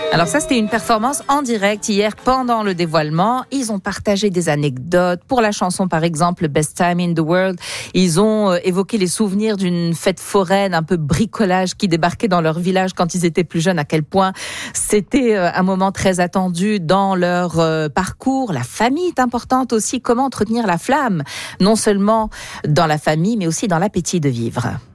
Alors ça, c'était une performance en direct hier pendant le dévoilement. Ils ont partagé des anecdotes. Pour la chanson, par exemple, Best Time in the World, ils ont évoqué les souvenirs d'une fête foraine, un peu bricolage, qui débarquait dans leur village quand ils étaient plus jeunes, à quel point c'était un moment très attendu dans leur parcours. La famille est importante aussi. Comment entretenir la flamme, non seulement dans la famille, mais aussi dans l'appétit de vivre.